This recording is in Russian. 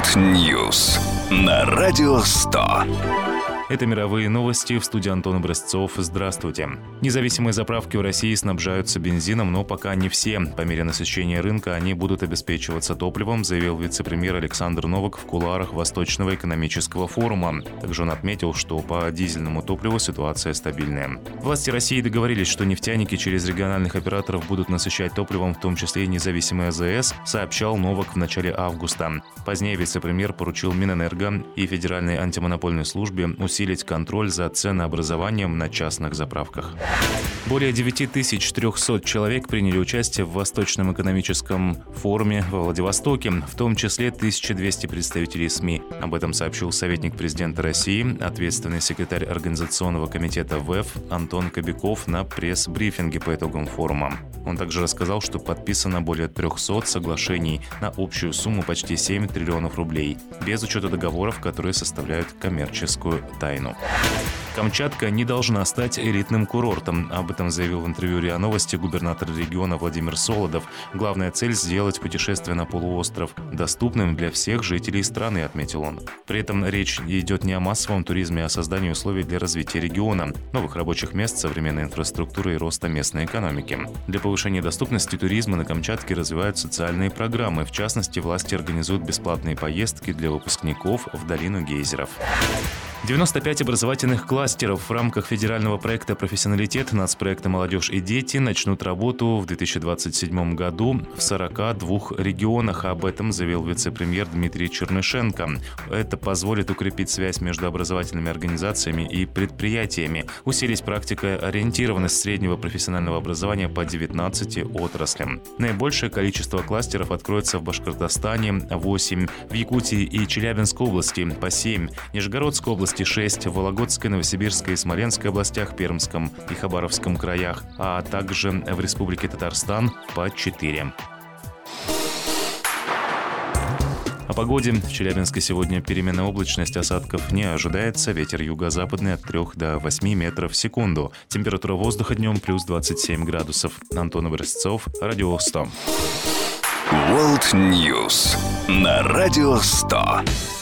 World News на Радио 100. Это мировые новости, в студии Антон Образцов. Здравствуйте. Независимые заправки в России снабжаются бензином, но пока не все. По мере насыщения рынка они будут обеспечиваться топливом, заявил вице-премьер Александр Новак в кулуарах Восточного экономического форума. Также он отметил, что по дизельному топливу ситуация стабильная. Власти России договорились, что нефтяники через региональных операторов будут насыщать топливом, в том числе и независимые АЗС, сообщал Новак в начале августа. Позднее вице-премьер поручил Минэнерго и Федеральной антимонопольной службе усилить контроль за ценообразованием на частных заправках. Более 9300 человек приняли участие в Восточном экономическом форуме во Владивостоке, в том числе 1200 представителей СМИ. Об этом сообщил советник президента России, ответственный секретарь Организационного комитета ВЭФ Антон Кобяков на пресс-брифинге по итогам форума. Он также рассказал, что подписано более 300 соглашений на общую сумму почти 7 триллионов рублей, без учета договоров, которые составляют коммерческую тайну. Камчатка не должна стать элитным курортом. Об этом заявил в интервью РИА Новости губернатор региона Владимир Солодов. Главная цель – сделать путешествие на полуостров доступным для всех жителей страны, отметил он. При этом речь идет не о массовом туризме, а о создании условий для развития региона, новых рабочих мест, современной инфраструктуры и роста местной экономики. Для повышения доступности туризма на Камчатке развивают социальные программы. В частности, власти организуют бесплатные поездки для выпускников в долину гейзеров. 95 образовательных кластеров в рамках федерального проекта «Профессионалитет» нацпроекта «Молодежь и дети» начнут работу в 2027 году в 42 регионах. Об этом заявил вице-премьер Дмитрий Чернышенко. Это позволит укрепить связь между образовательными организациями и предприятиями, усилить практикоориентированность среднего профессионального образования по 19 отраслям. Наибольшее количество кластеров откроется в Башкортостане – 8, в Якутии и Челябинской области – по 7, Нижегородской области 6, в Вологодской, Новосибирской и Смоленской областях, Пермском и Хабаровском краях, а также в Республике Татарстан по 4. О погоде. В Челябинске сегодня переменная облачность, осадков не ожидается. Ветер юго-западный от 3 до 8 метров в секунду. Температура воздуха днем плюс 27 градусов. Антон Образцов, Радио 100. World News на Радио 100.